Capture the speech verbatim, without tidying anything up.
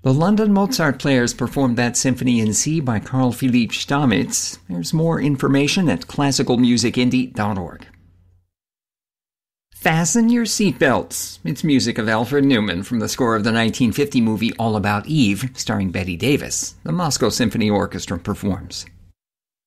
The London Mozart Players performed that symphony in C by Carl Philipp Stamitz. There's more information at classical music indie dot org. Fasten your seatbelts. It's music of Alfred Newman from the score of the nineteen fifty movie All About Eve, starring Bette Davis. The Moscow Symphony Orchestra performs.